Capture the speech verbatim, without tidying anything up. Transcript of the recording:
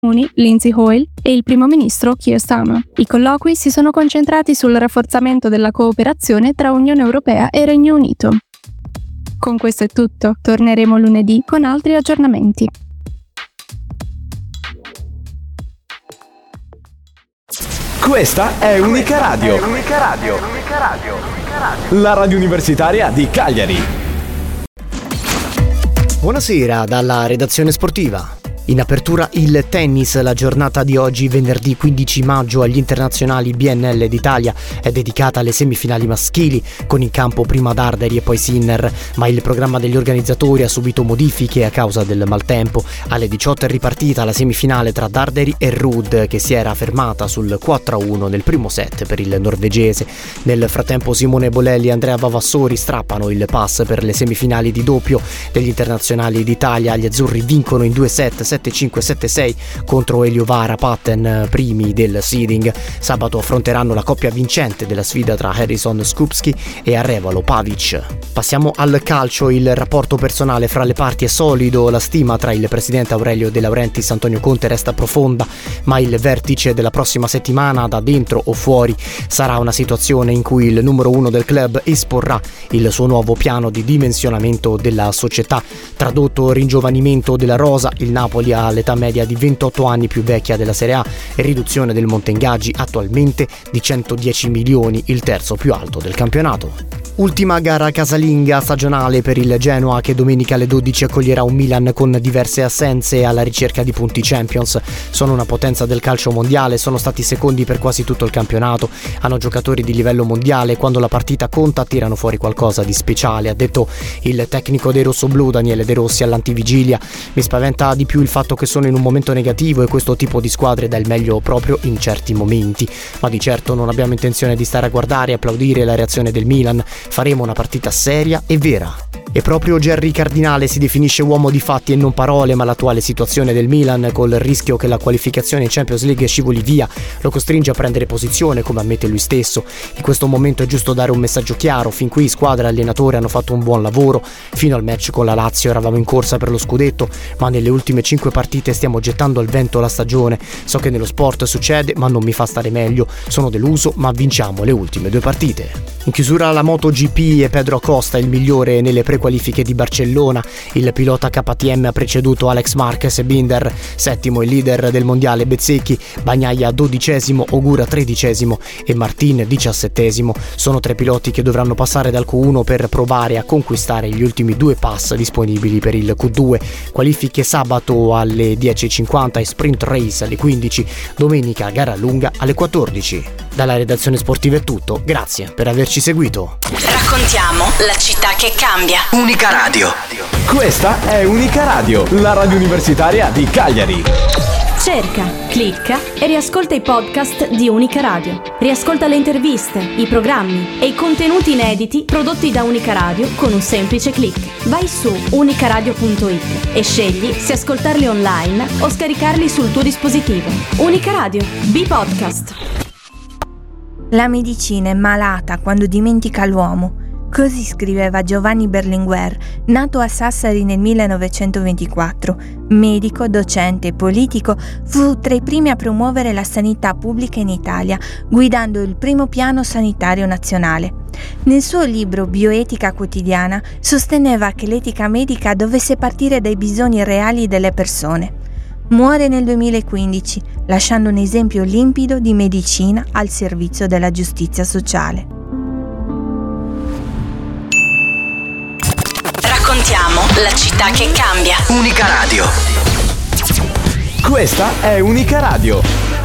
Comuni, Lindsay Hoyle, e il primo ministro Keir Starmer. I colloqui si sono concentrati sul rafforzamento della cooperazione tra Unione Europea e Regno Unito. Con questo è tutto, torneremo lunedì con altri aggiornamenti. Questa è Unica Radio. È Unica Radio. Unica Radio. Unica Radio. La radio universitaria di Cagliari. Buonasera dalla redazione sportiva. In apertura il tennis, la giornata di oggi, venerdì quindici maggio, agli internazionali B N L d'Italia è dedicata alle semifinali maschili, con in campo prima Darderi e poi Sinner, ma il programma degli organizzatori ha subito modifiche a causa del maltempo. Alle diciotto è ripartita la semifinale tra Darderi e Ruud, che si era fermata sul quattro a uno nel primo set per il norvegese. Nel frattempo Simone Bolelli e Andrea Vavassori strappano il pass per le semifinali di doppio degli internazionali d'Italia. Gli azzurri vincono in due set, sette cinque sette sei contro Elio Vara, Patten, primi del seeding. Sabato affronteranno la coppia vincente della sfida tra Harrison Skupski e Arevalo Pavic. Passiamo al calcio. Il rapporto personale fra le parti è solido, la stima tra il presidente Aurelio De Laurentiis e Antonio Conte resta profonda, ma il vertice della prossima settimana, da dentro o fuori, sarà una situazione in cui il numero uno del club esporrà il suo nuovo piano di dimensionamento della società. Tradotto: ringiovanimento della rosa, il Napoli ha l'età media di ventotto anni più vecchia della Serie A e riduzione del monte ingaggi attualmente di centodieci milioni, il terzo più alto del campionato. Ultima gara casalinga stagionale per il Genoa, che domenica alle dodici accoglierà un Milan con diverse assenze alla ricerca di punti Champions. Sono una potenza del calcio mondiale, sono stati secondi per quasi tutto il campionato, hanno giocatori di livello mondiale, quando la partita conta tirano fuori qualcosa di speciale, ha detto il tecnico dei rossoblù Daniele De Rossi all'antivigilia. Mi spaventa di più il fatto che sono in un momento negativo e questo tipo di squadre dà il meglio proprio in certi momenti, ma di certo non abbiamo intenzione di stare a guardare e applaudire la reazione del Milan. Faremo una partita seria e vera. E proprio Gerry Cardinale si definisce uomo di fatti e non parole, ma l'attuale situazione del Milan, col rischio che la qualificazione in Champions League scivoli via, lo costringe a prendere posizione, come ammette lui stesso. In questo momento è giusto dare un messaggio chiaro: fin qui squadra e allenatore hanno fatto un buon lavoro, fino al match con la Lazio eravamo in corsa per lo scudetto, ma nelle ultime cinque partite stiamo gettando al vento la stagione. So che nello sport succede, ma non mi fa stare meglio, sono deluso, ma vinciamo le ultime due partite. In chiusura la MotoGP e Pedro Acosta il migliore nelle prequalifiche di Barcellona. Il pilota K T M ha preceduto Alex Marquez e Binder, settimo il leader del mondiale Bezzecchi, Bagnaia dodicesimo, Ogura tredicesimo e Martin diciassettesimo. Sono tre piloti che dovranno passare dal Q uno per provare a conquistare gli ultimi due pass disponibili per il Q due. Qualifiche sabato alle dieci e cinquanta e sprint race alle quindici, domenica gara lunga alle quattordici. Dalla redazione sportiva è tutto, grazie per averci seguito. Raccontiamo la città che cambia. Unica Radio. Questa è Unica Radio, la radio universitaria di Cagliari. Cerca, clicca e riascolta i podcast di Unica Radio. Riascolta le interviste, i programmi e i contenuti inediti prodotti da Unica Radio con un semplice click. Vai su unicaradio punto it e scegli se ascoltarli online o scaricarli sul tuo dispositivo. Unica Radio, B-Podcast. La medicina è malata quando dimentica l'uomo. Così scriveva Giovanni Berlinguer, nato a Sassari nel millenovecentoventiquattro. Medico, docente e politico, fu tra i primi a promuovere la sanità pubblica in Italia, guidando il primo piano sanitario nazionale. Nel suo libro Bioetica quotidiana sosteneva che l'etica medica dovesse partire dai bisogni reali delle persone. Muore nel duemilaquindici, lasciando un esempio limpido di medicina al servizio della giustizia sociale. Raccontiamo la città che cambia. Unica Radio. Questa è Unica Radio.